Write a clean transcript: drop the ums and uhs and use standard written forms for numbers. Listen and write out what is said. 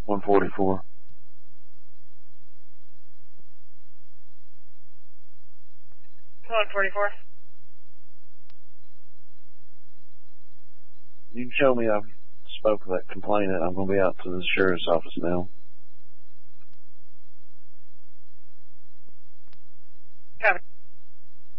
144. You can show me I've spoke to that complainant. I'm going to be out to the sheriff's office now.